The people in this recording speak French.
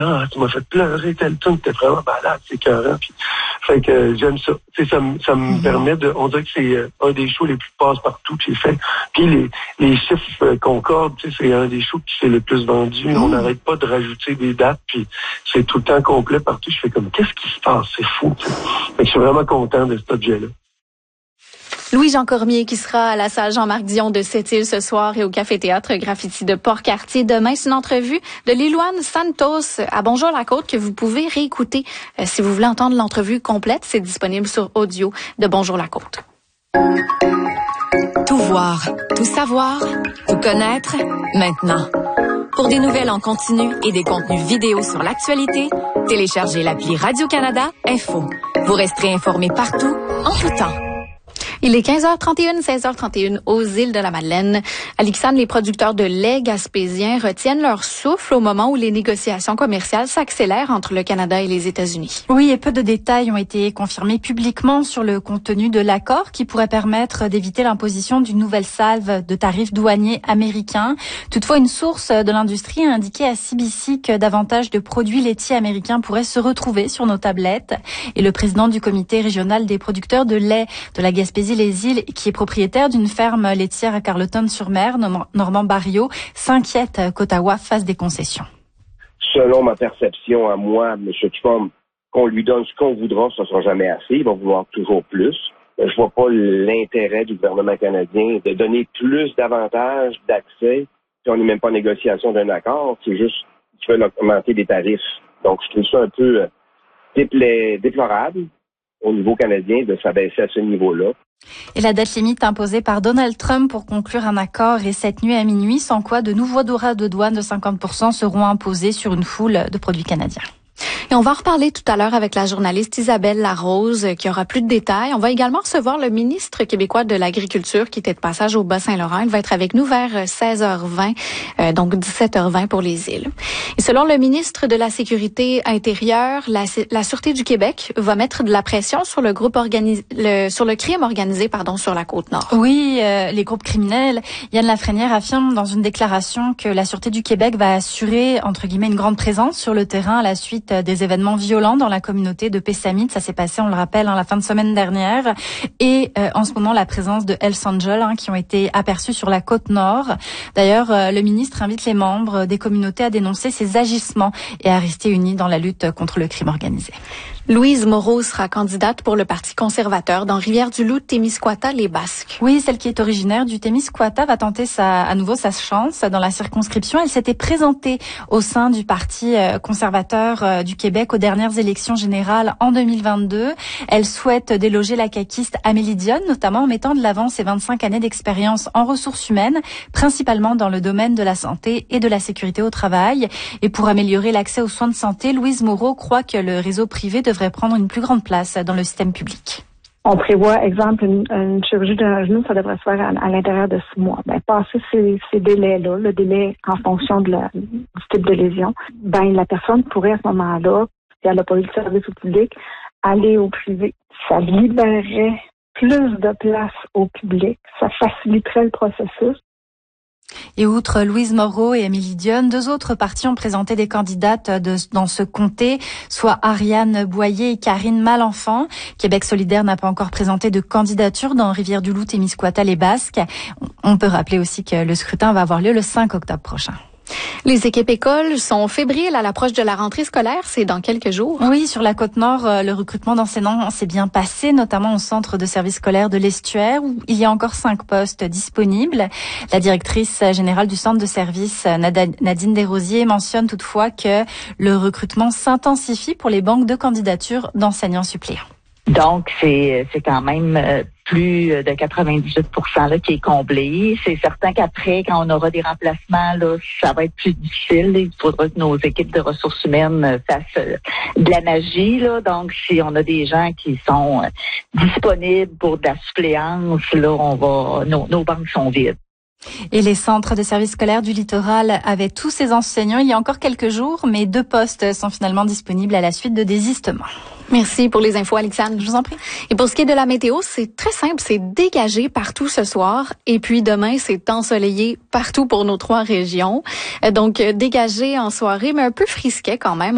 Ah, tu m'as fait pleurer, telle tune, t'es vraiment malade, c'est écœurant. Puis, fait que j'aime ça. Tu sais, ça me permet on dirait que c'est un des shows les plus passe-partout que j'ai fait. Puis les chiffres concordent, tu sais, c'est un des shows qui s'est le plus vendu. On n'arrête pas de rajouter des dates, puis c'est tout le temps complet partout. Je fais comme, qu'est-ce qui se passe? C'est fou, tu sais. Fait que je suis vraiment content de cet objet-là. Louis-Jean Cormier qui sera à la salle Jean-Marc Dion de Sept-Îles ce soir et au Café-Théâtre Graffiti de Port-Cartier demain. C'est une entrevue de Liloane Santos à Bonjour la Côte que vous pouvez réécouter si vous voulez entendre l'entrevue complète. C'est disponible sur audio de Bonjour la Côte. Tout voir, tout savoir, tout connaître maintenant. Pour des nouvelles en continu et des contenus vidéo sur l'actualité, téléchargez l'appli Radio-Canada Info. Vous resterez informés partout, en tout temps. Il est 15h31, 16h31 aux îles de la Madeleine. Alexandre, les producteurs de lait gaspésiens retiennent leur souffle au moment où les négociations commerciales s'accélèrent entre le Canada et les États-Unis. Oui, et peu de détails ont été confirmés publiquement sur le contenu de l'accord qui pourrait permettre d'éviter l'imposition d'une nouvelle salve de tarifs douaniers américains. Toutefois, une source de l'industrie a indiqué à CBC que davantage de produits laitiers américains pourraient se retrouver sur nos tablettes. Et le président du comité régional des producteurs de lait de la Gaspésie les îles, qui est propriétaire d'une ferme laitière à Carleton-sur-Mer, Normand Barriot, s'inquiète qu'Ottawa fasse des concessions. Selon ma perception à moi, M. Trump, qu'on lui donne ce qu'on voudra, ça ne sera jamais assez. Il va vouloir toujours plus. Je vois pas l'intérêt du gouvernement canadien de donner plus d'avantages, d'accès, si on n'est même pas en négociation d'un accord. C'est juste qu'ils veulent augmenter des tarifs. Donc, je trouve ça un peu déplorable au niveau canadien de s'abaisser à ce niveau-là. Et la date limite imposée par Donald Trump pour conclure un accord est cette nuit à minuit, sans quoi de nouveaux droits de douane de 50% seront imposés sur une foule de produits canadiens. Et on va en reparler tout à l'heure avec la journaliste Isabelle Larose qui aura plus de détails. On va également recevoir le ministre québécois de l'Agriculture qui était de passage au Bas-Saint-Laurent. Il va être avec nous vers 16h20, donc 17h20 pour les îles. Et selon le ministre de la Sécurité intérieure, la Sûreté du Québec va mettre de la pression sur le crime organisé sur la Côte-Nord. Oui, les groupes criminels. Yann Lafrenière affirme dans une déclaration que la Sûreté du Québec va assurer, entre guillemets, une grande présence sur le terrain à la suite des événements violents dans la communauté de Pessamit. Ça s'est passé, on le rappelle, la fin de semaine dernière. Et en ce moment, la présence de Hells Angels qui ont été aperçus sur la côte nord. D'ailleurs, le ministre invite les membres des communautés à dénoncer ces agissements et à rester unis dans la lutte contre le crime organisé. Louise Moreau sera candidate pour le Parti conservateur dans Rivière-du-Loup, Témiscouata, les Basques. Oui, celle qui est originaire du Témiscouata va tenter à nouveau sa chance dans la circonscription. Elle s'était présentée au sein du Parti conservateur du Québec aux dernières élections générales en 2022. Elle souhaite déloger la caquiste Amélie Dionne, notamment en mettant de l'avant ses 25 années d'expérience en ressources humaines, principalement dans le domaine de la santé et de la sécurité au travail. Et pour améliorer l'accès aux soins de santé, Louise Moreau croit que le réseau privé devrait prendre une plus grande place dans le système public. On prévoit, exemple, une chirurgie d'un genou, ça devrait se faire à l'intérieur de 6 mois. Passer ces délais-là, le délai en fonction du type de lésion, la personne pourrait à ce moment-là, si elle n'a pas eu le service au public, aller au privé. Ça libérerait plus de place au public. Ça faciliterait le processus. Et outre Louise Moreau et Amélie Dionne, 2 autres partis ont présenté des candidates dans ce comté, soit Ariane Boyer et Karine Malenfant. Québec solidaire n'a pas encore présenté de candidature dans Rivière-du-Loup, Témiscouata, les Basques. On peut rappeler aussi que le scrutin va avoir lieu le 5 octobre prochain. Les équipes écoles sont fébriles à l'approche de la rentrée scolaire. C'est dans quelques jours. Oui, sur la Côte-Nord, le recrutement d'enseignants s'est bien passé, notamment au centre de service scolaire de l'Estuaire, où il y a encore 5 postes disponibles. La directrice générale du centre de service, Nadine Desrosiers, mentionne toutefois que le recrutement s'intensifie pour les banques de candidatures d'enseignants suppléants. Donc, c'est quand même plus de 98% là, qui est comblé. C'est certain qu'après, quand on aura des remplacements, là, ça va être plus difficile. Il faudra que nos équipes de ressources humaines fassent de la magie. Là. Donc, si on a des gens qui sont disponibles pour de la suppléance, là, nos banques sont vides. Et les centres de services scolaires du littoral avaient tous ces enseignants il y a encore quelques jours, mais 2 postes sont finalement disponibles à la suite de désistements. Merci pour les infos, Alexandre. Je vous en prie. Et pour ce qui est de la météo, c'est très simple, c'est dégagé partout ce soir. Et puis demain, c'est ensoleillé partout pour nos 3 régions. Donc, dégagé en soirée, mais un peu frisquet quand même.